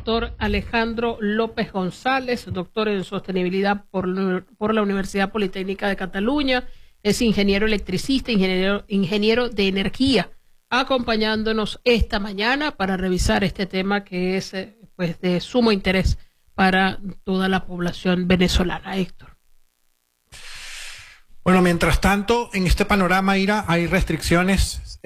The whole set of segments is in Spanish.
doctor Alejandro López González, doctor en sostenibilidad por la Universidad Politécnica de Cataluña. Es ingeniero electricista, ingeniero de energía, acompañándonos esta mañana para revisar este tema que es pues de sumo interés para toda la población venezolana. Héctor. Bueno, mientras tanto, en este panorama, Ira, hay restricciones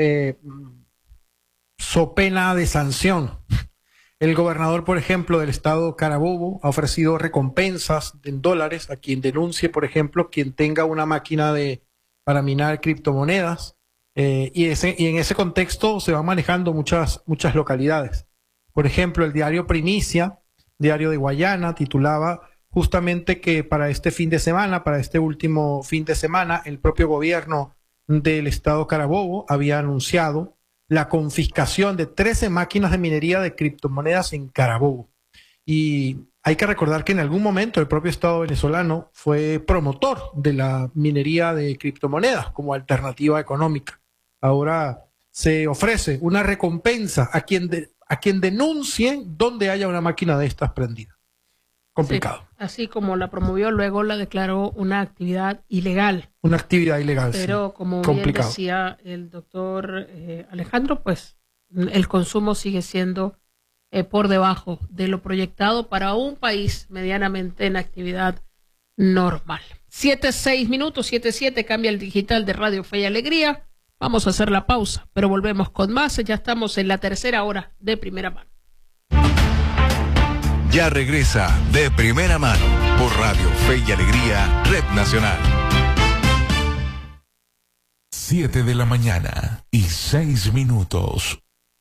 so pena de sanción. El gobernador, por ejemplo, del estado Carabobo ha ofrecido recompensas en dólares a quien denuncie, por ejemplo, quien tenga una máquina para minar criptomonedas. Y en ese contexto se van manejando muchas localidades. Por ejemplo, el diario Primicia, diario de Guayana, titulaba justamente que para este fin de semana, para este último fin de semana, el propio gobierno del estado Carabobo había anunciado la confiscación de 13 máquinas de minería de criptomonedas en Carabobo. Y hay que recordar que en algún momento el propio Estado venezolano fue promotor de la minería de criptomonedas como alternativa económica. Ahora se ofrece una recompensa a quien denuncie donde haya una máquina de estas prendida. Complicado. Sí, así como la promovió, luego la declaró una actividad ilegal. Una actividad ilegal, pero sí, como bien decía el doctor Alejandro, pues el consumo sigue siendo por debajo de lo proyectado para un país medianamente en actividad normal. 7:06, 7:07, cambia el digital de Radio Fe y Alegría. Vamos a hacer la pausa, pero volvemos con más. Ya estamos en la tercera hora de Primera Mano. Ya regresa De Primera Mano por Radio Fe y Alegría, Red Nacional. 7 de la mañana y 6 minutos.